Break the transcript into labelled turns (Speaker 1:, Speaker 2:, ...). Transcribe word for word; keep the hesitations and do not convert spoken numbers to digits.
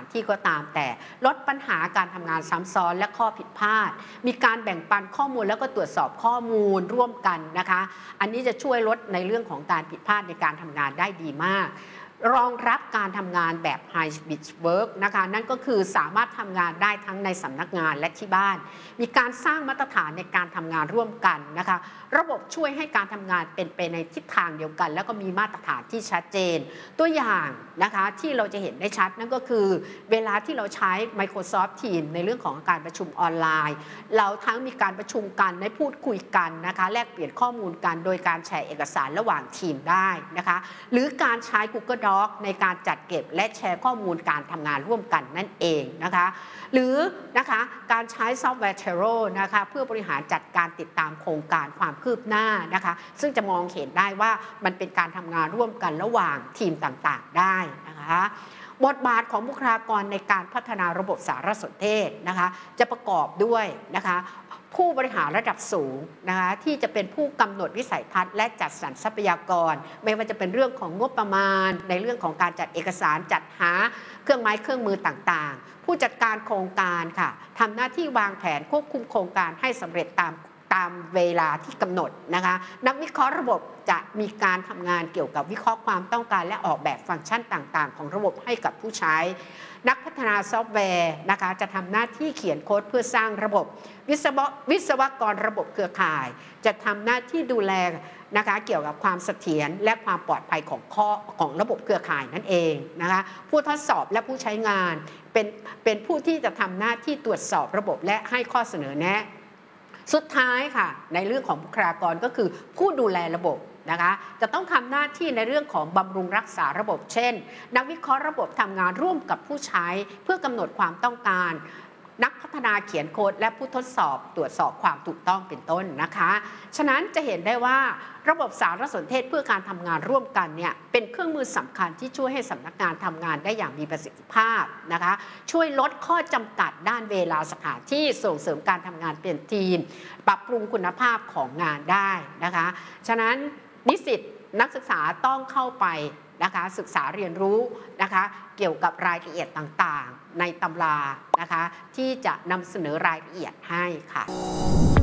Speaker 1: ที่ก็ตามแต่ลดปัญหาการทำงานซ้ำซ้อนและข้อผิดพลาดมีการแบ่งปันข้อมูลแล้วก็ตรวจสอบข้อมูลร่วมกันนะคะอันนี้จะช่วยลดในเรื่องของการผิดพลาดในการทำงานได้ดีมากรองรับการทำงานแบบ Hybrid Work นะคะนั่นก็คือสามารถทำงานได้ทั้งในสำนักงานและที่บ้านมีการสร้างมาตรฐานในการทำงานร่วมกันนะคะระบบช่วยให้การทำงานเป็นไปในทิศทางเดียวกันแล้วก็มีมาตรฐานที่ชัดเจนตัวอย่างนะคะที่เราจะเห็นได้ชัดนั่นก็คือเวลาที่เราใช้ Microsoft Teams ในเรื่องของการประชุมออนไลน์เราทั้งมีการประชุมกันได้พูดคุยกันนะคะแลกเปลี่ยนข้อมูลกันโดยการแชร์เอกสารระหว่างทีมได้นะคะหรือการใช้ Google Docs ในการจัดเก็บและแชร์ข้อมูลการทำงานร่วมกันนั่นเองนะคะหรือนะคะการใช้ซอฟต์แวร์ Trello นะคะเพื่อบริหารจัดการติดตามโครงการความคืบหน้านะคะซึ่งจะมองเห็นได้ว่ามันเป็นการทำงานร่วมกันระหว่างทีมต่างๆได้นะคะบทบาทของบุคลากรในการพัฒนาระบบสารสนเทศนะคะจะประกอบด้วยนะคะผู้บริหารระดับสูงนะคะที่จะเป็นผู้กำหนดวิสัยทัศน์และจัดสรรทรัพยากรไม่ว่าจะเป็นเรื่องของงบประมาณในเรื่องของการจัดเอกสารจัดหาเครื่องไม้เครื่องมือต่างๆผู้จัดการโครงการค่ะทำหน้าที่วางแผนควบคุมโครงการให้สำเร็จตามตามเวลาที่กำหนดนะคะนักวิเคราะห์ระบบจะมีการทำงานเกี่ยวกับวิเคราะห์ความต้องการและออกแบบฟังก์ชันต่างๆของระบบให้กับผู้ใช้นักพัฒนาซอฟต์แวร์นะคะจะทำหน้าที่เขียนโค้ดเพื่อสร้างระบบวิศววิศวกรระบบเครือข่ายจะทำหน้าที่ดูแลนะคะเกี่ยวกับความเสถียรและความปลอดภัยของข้อของระบบเครือข่ายนั่นเองนะคะผู้ทดสอบและผู้ใช้งานเป็นเป็นผู้ที่จะทำหน้าที่ตรวจสอบระบบและให้ข้อเสนอแนะสุดท้ายค่ะในเรื่องของบุคลากรก็คือผู้ดูแลระบบนะคะจะต้องทำหน้าที่ในเรื่องของบำรุงรักษาระบบเช่นนักวิเคราะห์ระบบทำงานร่วมกับผู้ใช้เพื่อกำหนดความต้องการนักพัฒนาเขียนโค้ดและผู้ทดสอบตรวจสอบความถูกต้องเป็นต้นนะคะฉะนั้นจะเห็นได้ว่าระบบสารสนเทศเพื่อการทำงานร่วมกันเนี่ยเป็นเครื่องมือสำคัญที่ช่วยให้สำนักงานทำงานได้อย่างมีประสิทธิภาพนะคะช่วยลดข้อจำกัดด้านเวลาสถานที่ส่งเสริมการทำงานเป็นทีมปรับปรุงคุณภาพของงานได้นะคะฉะนั้นนิสิตนักศึกษาต้องเข้าไปนะคะศึกษาเรียนรู้นะคะเกี่ยวกับรายละเอียดต่างๆในตำรานะคะที่จะนำเสนอรายละเอียดให้ค่ะ